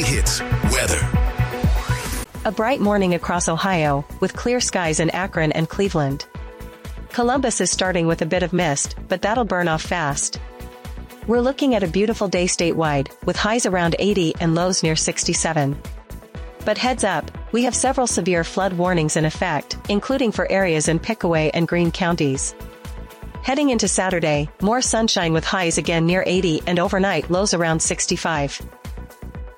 Hits weather. A bright morning across Ohio, with clear skies in Akron and Cleveland. Columbus is starting with a bit of mist, but that'll burn off fast. We're looking at a beautiful day statewide, with highs around 80 and lows near 67. But heads up, we have several severe flood warnings in effect, including for areas in Pickaway and Greene counties. Heading into Saturday, more sunshine with highs again near 80 and overnight lows around 65.